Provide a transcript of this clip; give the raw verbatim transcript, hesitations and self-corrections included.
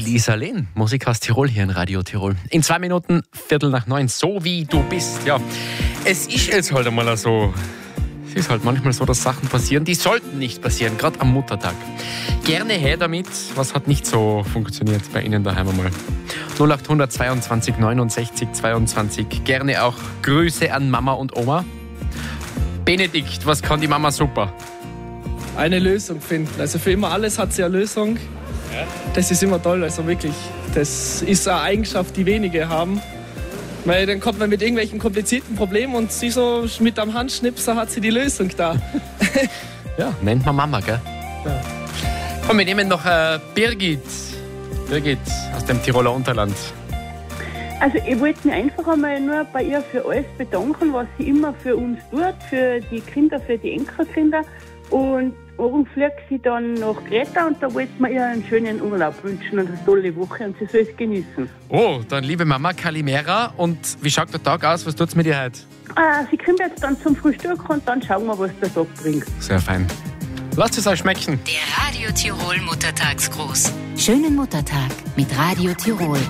Lisa Lehn, Musik aus Tirol hier in Radio Tirol. In zwei Minuten, Viertel nach neun, so wie du bist. Ja, es ist jetzt halt einmal so. Es ist halt manchmal so, dass Sachen passieren, die sollten nicht passieren, gerade am Muttertag. Gerne her damit, was hat nicht so funktioniert bei Ihnen daheim einmal. null acht zweiundzwanzig neunundsechzig zweiundzwanzig. Gerne auch Grüße an Mama und Oma. Benedikt, was kann die Mama super? Eine Lösung finden. Also für immer alles hat sie eine Lösung. Ja. Das ist immer toll, also wirklich. Das ist eine Eigenschaft, die wenige haben. Weil dann kommt man mit irgendwelchen komplizierten Problemen und sie so mit am Handschnipser hat sie die Lösung da. Ja, nennt man Mama, gell? Ja. Komm, wir nehmen noch äh, Birgit. Birgit aus dem Tiroler Unterland. Also ich wollte mich einfach einmal nur bei ihr für alles bedanken, was sie immer für uns tut, für die Kinder, für die Enkelkinder. Und morgen fliegt sie dann nach Kreta und da wollte man ihr einen schönen Urlaub wünschen und eine tolle Woche und sie soll es genießen. Oh, dann liebe Mama, Kalimera. Und wie schaut der Tag aus? Was tut's mit ihr heute? Ah, sie kommt jetzt dann zum Frühstück und dann schauen wir, was der Tag bringt. Sehr fein. Lasst es euch schmecken. Der Radio Tirol Muttertagsgruß. Schönen Muttertag mit Radio Tirol.